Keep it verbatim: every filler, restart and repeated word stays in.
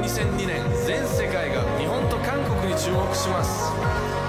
にせんにねん全世界が日本と韓国に注目します。